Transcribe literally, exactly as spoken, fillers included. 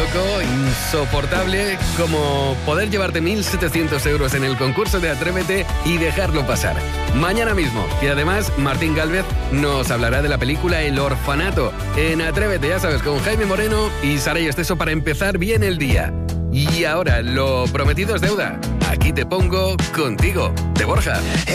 loco, insoportable, como poder llevarte mil setecientos euros en el concurso de Atrévete y dejarlo pasar. Mañana mismo. Y además, Martín Gálvez nos hablará de la película El Orfanato en Atrévete, ya sabes, con Jaime Moreno y Saray Esteso para empezar bien el día. Y ahora, lo prometido es deuda. Aquí te pongo Contigo, de Borja.